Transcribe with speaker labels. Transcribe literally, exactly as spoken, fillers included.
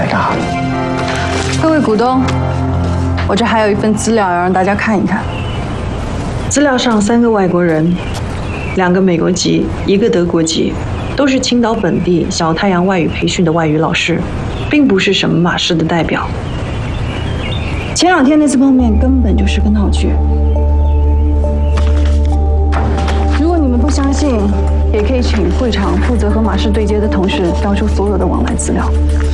Speaker 1: 太大了。
Speaker 2: 各位股东，我这还有一份资料要让大家看一看。资料上三个外国人，两个美国籍，一个德国籍，都是青岛本地小太阳外语培训的外语老师，并不是什么马氏的代表。前两天那次碰面根本就是个闹剧。如果你们不相信，也可以请会场负责和马氏对接的同事调出所有的往来资料。